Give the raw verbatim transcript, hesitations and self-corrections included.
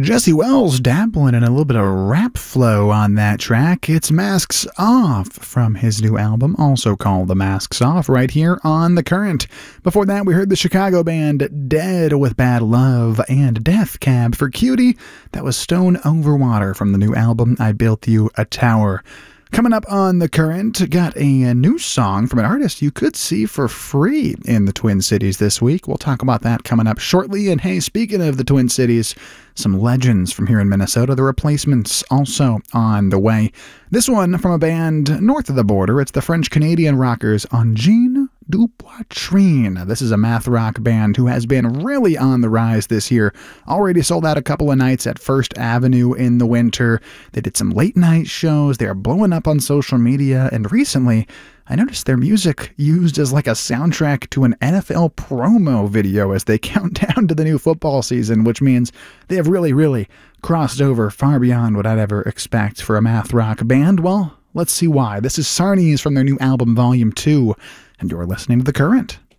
Jesse Wells dabbling in a little bit of rap flow on that track. It's Masks Off from his new album, also called The Masks Off, right here on The Current. Before that, we heard the Chicago band Dead with Bad Love and Death Cab for Cutie. That was Stone Over Water from the new album I Built You a Tower. Coming up on The Current, got a new song from an artist you could see for free in the Twin Cities this week. We'll talk about that coming up shortly. And hey, speaking of the Twin Cities, some legends from here in Minnesota. The Replacements also on the way. This one from a band north of the border. It's the French-Canadian rockers Engine du Poitrine. This is a math rock band who has been really on the rise this year. Already sold out a couple of nights at First Avenue in the winter. They did some late night shows. They are blowing up on social media. And recently, I noticed their music used as like a soundtrack to an N F L promo video as they count down to the new football season, which means they have really, really crossed over far beyond what I'd ever expect for a math rock band. Well, let's see why. This is Sarnies from their new album, Volume two, and you're listening to The Current.